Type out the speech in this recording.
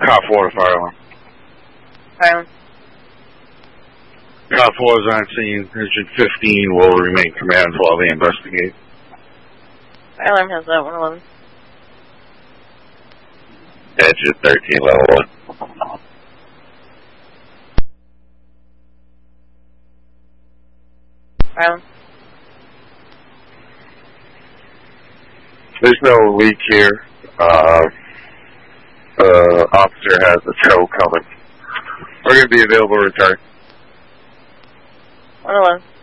Cop 4 to fire alarm. Silence. Cop 4 is on scene. Engine 15 will remain command while they investigate. Fire alarm has that 111. Engine 13, level 1. Silence. There's no leak here. The officer has a tow coming. We're going to be available to return. 111.